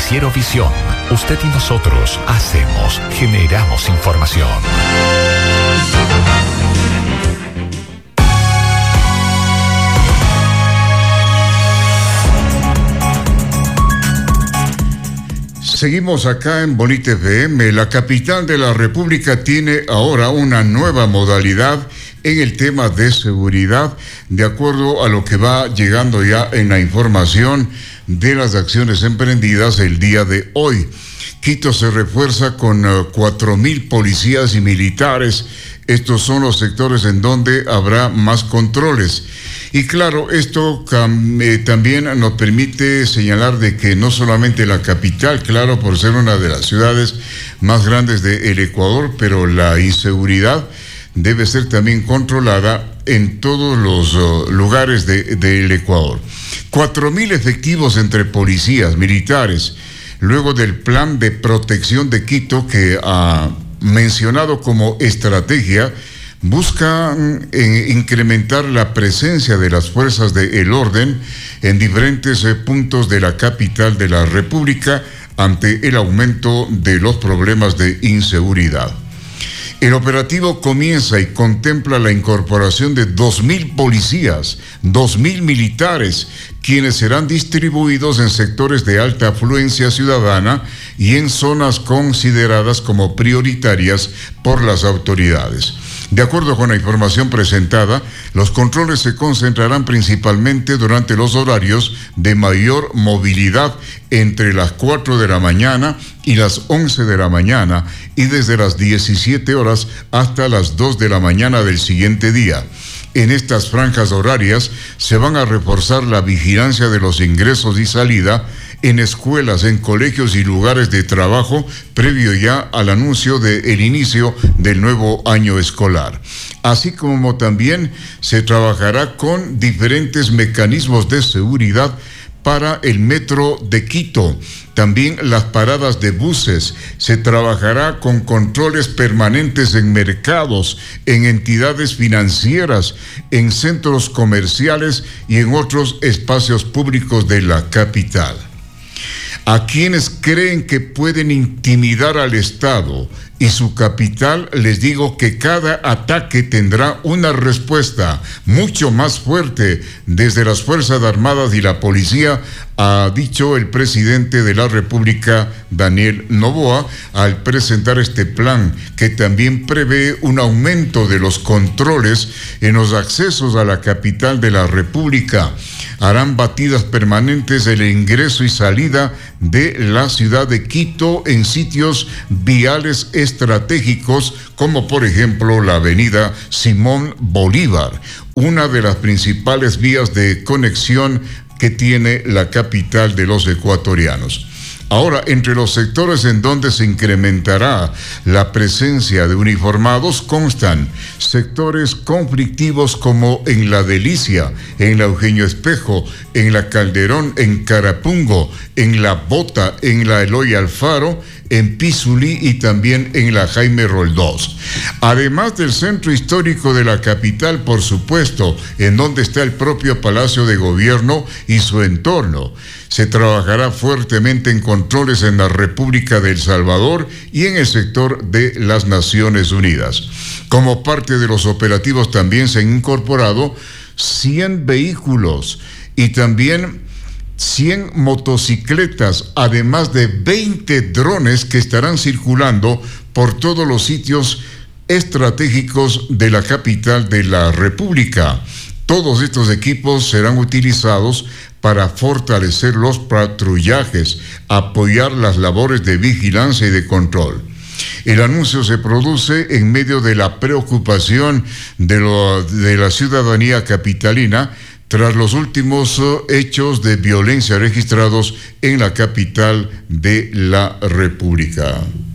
Noticiero Visión. Usted y nosotros generamos información. Seguimos acá en Bonita FM. La capital de la República tiene ahora una nueva modalidad en el tema de seguridad, de acuerdo a lo que va llegando ya en la información de las acciones emprendidas el día de hoy. Quito se refuerza con 4.000 policías y militares. Estos son los sectores en donde habrá más controles. Y claro, esto también nos permite señalar de que no solamente la capital, claro, por ser una de las ciudades más grandes del Ecuador, pero la inseguridad debe ser también controlada en todos los lugares del Ecuador. 4.000 efectivos entre policías, militares, luego del plan de protección de Quito que ha mencionado como estrategia, busca incrementar la presencia de las fuerzas del orden en diferentes puntos de la capital de la República ante el aumento de los problemas de inseguridad. El operativo comienza y contempla la incorporación de 2.000 policías, 2.000 militares, quienes serán distribuidos en sectores de alta afluencia ciudadana y en zonas consideradas como prioritarias por las autoridades. De acuerdo con la información presentada, los controles se concentrarán principalmente durante los horarios de mayor movilidad entre las 4 de la mañana y las 11 de la mañana y desde las 17 horas hasta las 2 de la mañana del siguiente día. En estas franjas horarias se van a reforzar la vigilancia de los ingresos y salida en escuelas, en colegios y lugares de trabajo, previo ya al anuncio del inicio del nuevo año escolar. Así como también se trabajará con diferentes mecanismos de seguridad para el metro de Quito. También las paradas de buses. Se trabajará con controles permanentes en mercados, en entidades financieras, en centros comerciales y en otros espacios públicos de la capital. A quienes creen que pueden intimidar al Estado y su capital, les digo que cada ataque tendrá una respuesta mucho más fuerte desde las Fuerzas Armadas y la policía, ha dicho el presidente de la República, Daniel Noboa, al presentar este plan que también prevé un aumento de los controles en los accesos a la capital de la República. Harán batidas permanentes el ingreso y salida de la ciudad de Quito en sitios viales estratégicos, como por ejemplo la avenida Simón Bolívar, una de las principales vías de conexión que tiene la capital de los ecuatorianos. Ahora, entre los sectores en donde se incrementará la presencia de uniformados constan sectores conflictivos como en La Delicia, en la Eugenio Espejo, en la Calderón, en Carapungo, en La Bota, en la Eloy Alfaro, en Pizulí y también en la Jaime Roldós. Además del centro histórico de la capital, por supuesto, en donde está el propio Palacio de Gobierno y su entorno. Se trabajará fuertemente en controles en la República de El Salvador y en el sector de las Naciones Unidas. Como parte de los operativos también se han incorporado 100 vehículos y también 100 motocicletas, además de 20 drones que estarán circulando por todos los sitios estratégicos de la capital de la República. Todos estos equipos serán utilizados para fortalecer los patrullajes, apoyar las labores de vigilancia y de control. El anuncio se produce en medio de la preocupación de la ciudadanía capitalina tras los últimos hechos de violencia registrados en la capital de la República.